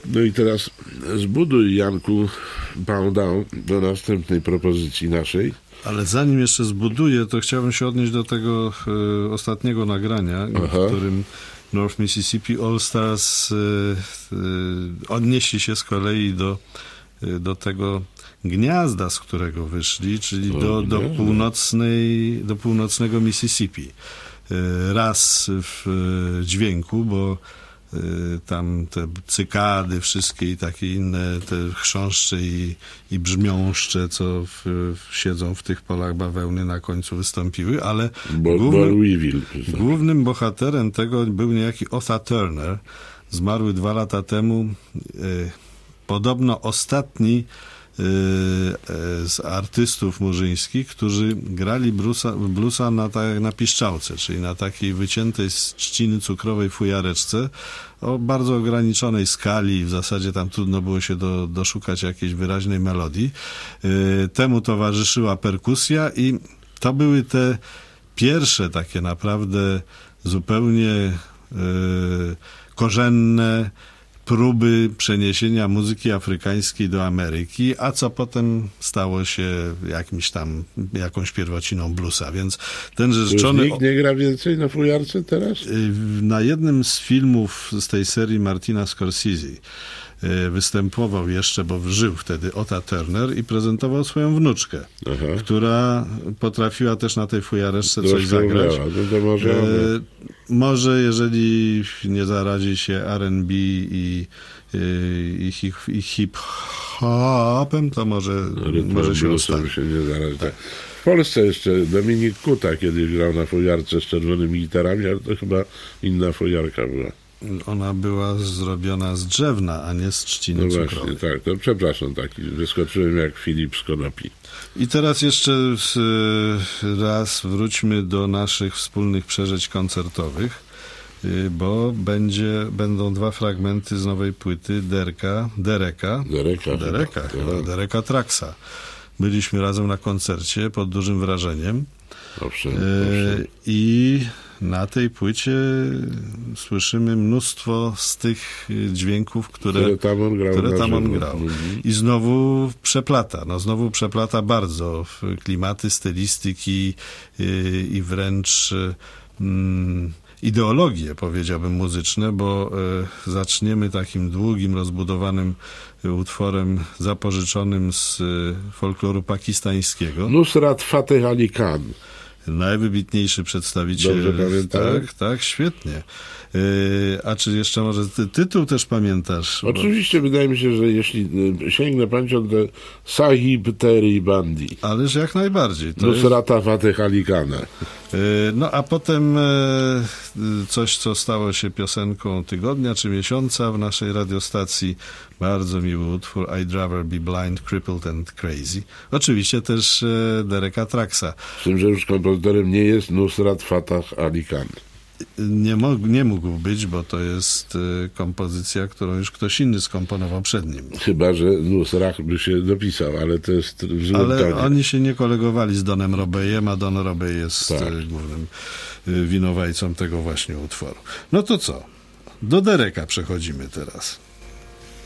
No i teraz zbuduj, Janku, Pound do następnej propozycji naszej. Ale zanim jeszcze zbuduję, to chciałbym się odnieść do tego ostatniego nagrania, w którym North Mississippi All Stars odnieśli się z kolei do tego gniazda, z którego wyszli, czyli do północnego Mississippi. Raz w dźwięku, bo tam te cykady, wszystkie i takie inne, te chrząszcze i brzmiąszcze, co siedzą w tych polach bawełny, na końcu wystąpiły, ale głównym bohaterem tego był niejaki Otha Turner, zmarły 2 lata temu, podobno ostatni z artystów murzyńskich, którzy grali bluesa na piszczałce, czyli na takiej wyciętej z trzciny cukrowej fujareczce o bardzo ograniczonej skali. W zasadzie tam trudno było się doszukać jakiejś wyraźnej melodii. Temu towarzyszyła perkusja i to były te pierwsze takie naprawdę zupełnie korzenne próby przeniesienia muzyki afrykańskiej do Ameryki, a co potem stało się jakąś pierwociną bluesa, więc ten rzeczony... Nikt nie gra więcej na fujarce teraz? Na jednym z filmów z tej serii Martina Scorsese występował jeszcze, bo żył wtedy, Otha Turner i prezentował swoją wnuczkę, która potrafiła też na tej fujareczce coś zagrać. Może jeżeli nie zaradzi się R&B i hip-hopem, to może się ustawi. Tak. W Polsce jeszcze Dominik Kuta kiedyś grał na fujarce z czerwonymi gitarami, ale to chyba inna fujarka była. Ona była zrobiona z drzewna, a nie z trzciny cukrowej. Właśnie, tak. To przepraszam, wyskoczyłem jak Filip z Konopi. I teraz jeszcze raz wróćmy do naszych wspólnych przeżyć koncertowych, bo będą 2 fragmenty z nowej płyty Dereka Traxa. Byliśmy razem na koncercie pod dużym wrażeniem. Owszem. I na tej płycie słyszymy mnóstwo z tych dźwięków, które tam on grał. I znowu przeplata bardzo klimaty, stylistyki i wręcz ideologie, powiedziałbym, muzyczne, bo zaczniemy takim długim, rozbudowanym utworem zapożyczonym z folkloru pakistańskiego. Nusrat Fateh Ali Khan. Najwybitniejszy przedstawiciel. Dobrze pamiętam? Tak, świetnie. A czy jeszcze może tytuł też pamiętasz? Oczywiście, wydaje mi się, że jeśli sięgnę pamięcią, to Sahib Teri Bandi. Ależ jak najbardziej. Nusrata Fateh Ali Khana. No a potem coś, co stało się piosenką tygodnia czy miesiąca w naszej radiostacji. Bardzo miły utwór I'd Rather Be Blind, Crippled and Crazy. Oczywiście też Dereka Traxa. Z tym, że już kompozytorem nie jest Nusrat Fateh Ali Khan. Nie mógł być, bo to jest kompozycja, którą już ktoś inny skomponował przed nim. Chyba że Nusrat by się dopisał, ale to jest w złym tonie. Ale oni się nie kolegowali z Donem Robeyem, a Don Robey jest głównym winowajcą tego właśnie utworu. No to co? Do Dereka przechodzimy teraz.